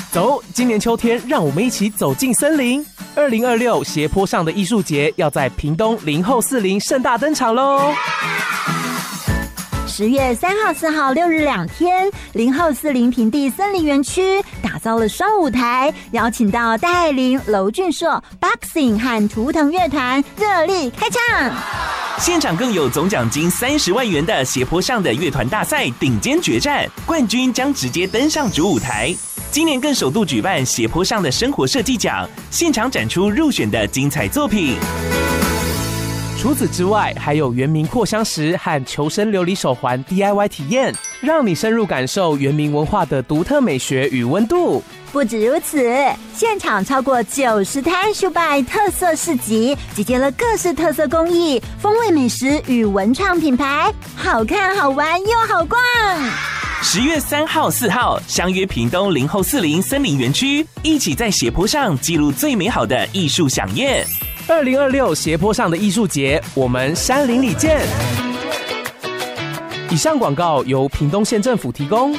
走，今年秋天，让我们一起走进森林。2026斜坡上的艺术节要在屏东林后四林盛大登场喽 ！10月3号、4号6日2天，林后四林平地森林园区打造了双舞台，邀请到戴爱玲、娄俊硕、Boxing 和图腾乐团热力开唱。 现场更有总奖金30万元的斜坡上的乐团大赛顶尖决战，冠军将直接登上主舞台。今年更首度举办斜坡上的生活设计奖，现场展出入选的精彩作品。 除此之外，还有原民扩香石和求生琉璃手环 DIY 体验，让你深入感受原民文化的独特美学与温度。 不止如此，现场超过90摊秀拜特色市集，集结了各式特色工艺、风味美食与文创品牌，好看好玩又好逛。 10月3号、4号相约屏东林后四林森林园区，一起在斜坡上记录最美好的艺术飨宴。 2026斜坡上的艺术节，我们山林里见。以上广告由屏东县政府提供。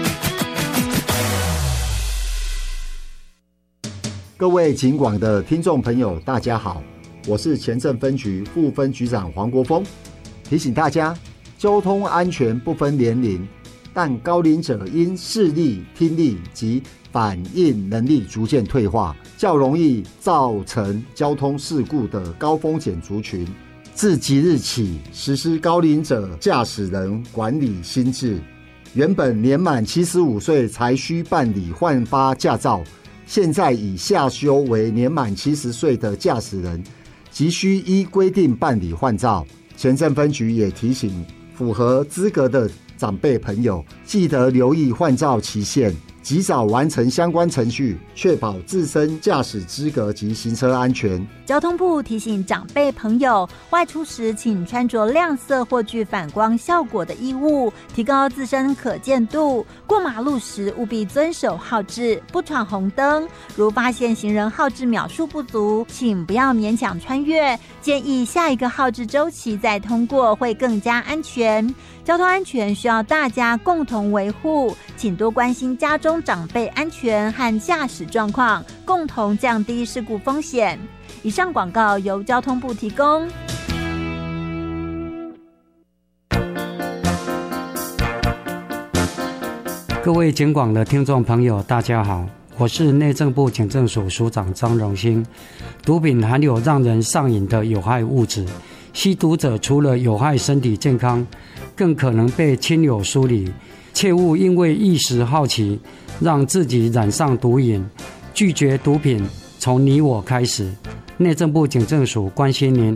各位警广的听众朋友，大家好，我是前镇分局副分局长黄国峰。提醒大家，交通安全不分年龄，但高龄者因视力、听力及反应能力逐渐退化，较容易造成交通事故的高风险族群。自即日起实施高龄者驾驶人管理新制，原本年满75岁才需办理换发驾照，现在以下修为年满70岁的驾驶人，即需依规定办理换照。前镇分局也提醒符合资格的长辈朋友，记得留意换照期限，及早完成相关程序，确保自身驾驶资格及行车安全。 交通部提醒长辈朋友，外出时请穿着亮色或具反光效果的衣物，提高自身可见度。过马路时务必遵守号志，不闯红灯。如发现行人号志秒数不足，请不要勉强穿越，建议下一个号志周期再通过，会更加安全。交通安全需要大家共同维护，请多关心家中长辈安全和驾驶状况，共同降低事故风险。以上广告由交通部提供。 各位警广的听众朋友，大家好，我是内政部警政署署长张荣兴。毒品含有让人上瘾的有害物质，吸毒者除了有害身体健康，更可能被亲友疏离，切勿因为一时好奇，让自己染上毒瘾。拒绝毒品，从你我开始。内政部警政署关心您。